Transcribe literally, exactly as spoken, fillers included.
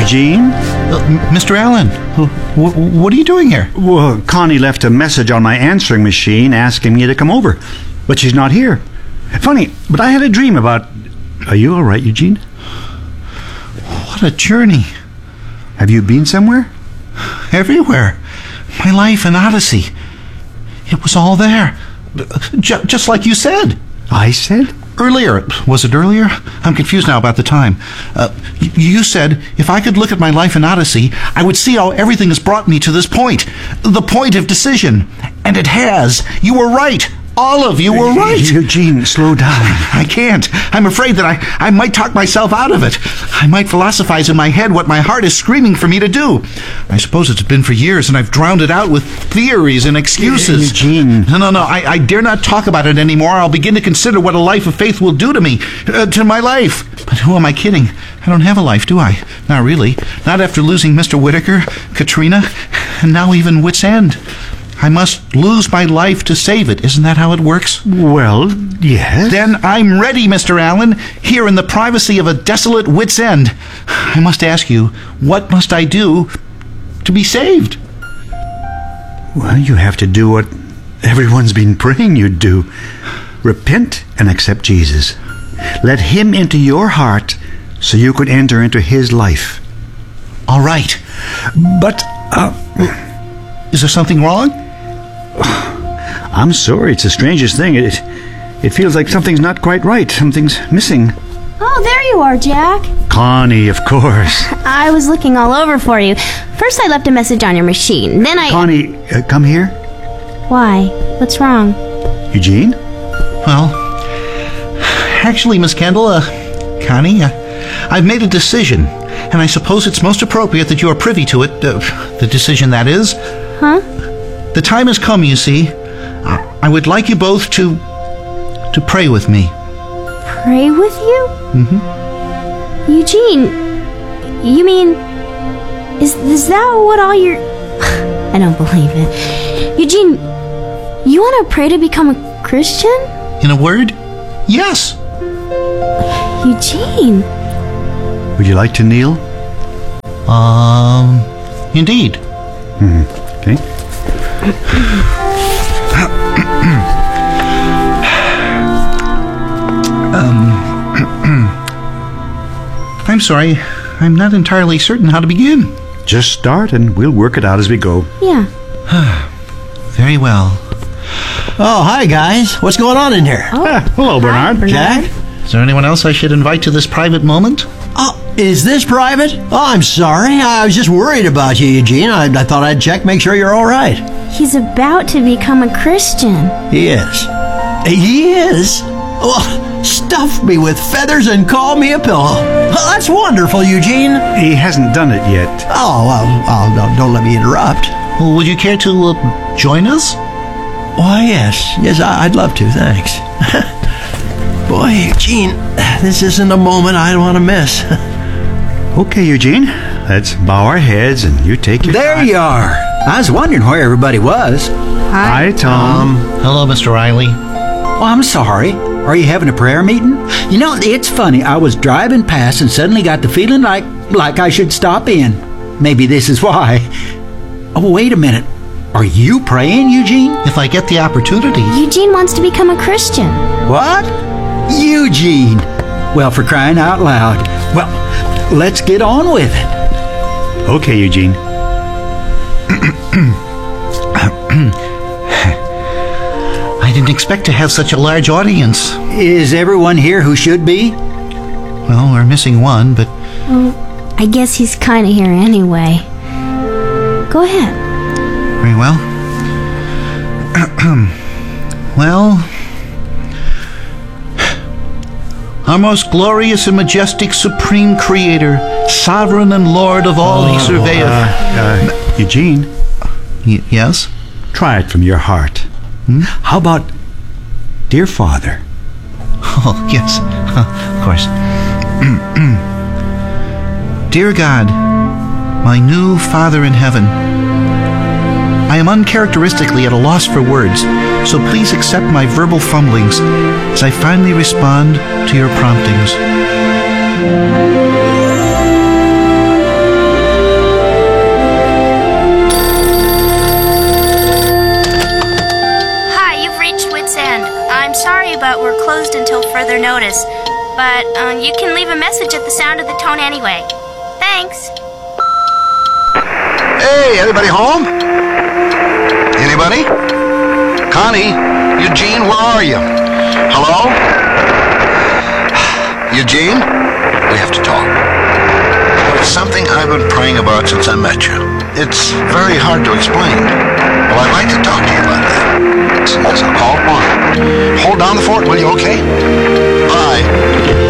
Eugene? Uh, Mister Allen, wh- what are you doing here? Well, Connie left a message on my answering machine asking me to come over, but she's not here. Funny, but I had a dream about... Are you all right, Eugene? What a journey. Have you been somewhere? Everywhere. My life an odyssey. It was all there. J- just like you said. I said? Earlier. Was it earlier? I'm confused now about the time. Uh, y- you said if I could look at my life an odyssey, I would see how everything has brought me to this point. The point of decision. And it has. You were right. All of you were right. Eugene, slow down. I can't. I'm afraid that I, I might talk myself out of it. I might philosophize in my head what my heart is screaming for me to do. I suppose it's been for years, and I've drowned it out with theories and excuses. Eugene. No, no, no. I, I dare not talk about it anymore. I'll begin to consider what a life of faith will do to me, uh, to my life. But who am I kidding? I don't have a life, do I? Not really. Not after losing Mister Whitaker, Katrina, and now even Wit's End. I must lose my life to save it. Isn't that how it works? Well, yes. Then I'm ready, Mister Allen, here in the privacy of a desolate Wit's End. I must ask you, what must I do to be saved? Well, you have to do what everyone's been praying you'd do. Repent and accept Jesus. Let him into your heart so you could enter into his life. All right. But, uh... is there something wrong? I'm sorry, it's the strangest thing. It, it feels like something's not quite right. Something's missing. Oh, there you are, Jack. Connie, of course. I was looking all over for you. First I left a message on your machine, then I... Connie, uh, come here. Why? What's wrong? Eugene? Well, actually, Miss Kendall, uh, Connie, uh, I've made a decision, and I suppose it's most appropriate that you are privy to it. Uh, the decision, that is. Huh? The time has come, you see. I, I would like you both to... to pray with me. Pray with you? Mm-hmm. Eugene, you mean... Is, is that what all your... I don't believe it. Eugene, you want to pray to become a Christian? In a word, yes. Eugene. Would you like to kneel? Um, indeed. Mm-hmm. Okay. um, I'm sorry. I'm not entirely certain how to begin. Just start and we'll work it out as we go. Yeah. Very well. Oh, hi, guys. What's going on in here? Oh, ah, hello, Bernard. Bernard. Jack? Is there anyone else I should invite to this private moment? Oh, is this private? Oh, I'm sorry. I was just worried about you, Eugene. I, I thought I'd check, make sure you're all right. He's about to become a Christian. He is. He is? Oh, stuff me with feathers and call me a pillow. Oh, that's wonderful, Eugene. He hasn't done it yet. Oh, well, oh, no, don't let me interrupt. Well, would you care to uh, join us? Why, yes. Yes, I- I'd love to, thanks. Boy, Eugene, this isn't a moment I want to miss. Okay, Eugene. Let's bow our heads and you take your There time. you are. I was wondering where everybody was. Hi, Tom. Hello, Mister Riley. Oh, I'm sorry. Are you having a prayer meeting? You know, it's funny. I was driving past and suddenly got the feeling like like I should stop in. Maybe this is why. Oh, wait a minute. Are you praying, Eugene? If I get the opportunity. Eugene wants to become a Christian. What? Eugene. Well, for crying out loud. Well, let's get on with it. Okay, Eugene. I didn't expect to have such a large audience. Is everyone here who should be? Well, we're missing one, but... Well, I guess he's kind of here anyway. Go ahead. Very well. Well... Our most glorious and majestic supreme creator, sovereign and Lord of all he surveyeth. Uh, uh, Eugene, Y- yes? try it from your heart. Hmm? How about, Dear Father? Oh, yes. Of course. Dear God, my new Father in heaven, I am uncharacteristically at a loss for words, so please accept my verbal fumblings as I finally respond to your promptings. sorry, but we're closed until further notice. But uh, you can leave a message at the sound of the tone anyway. Thanks. Hey, anybody home? Anybody? Connie? Eugene, where are you? Hello? Eugene? We have to talk. It's something I've been praying about since I met you. It's very hard to explain. Well, I'd like to talk to you about that. Yes, I'll call tomorrow. Hold down the fort, will you, okay? Bye.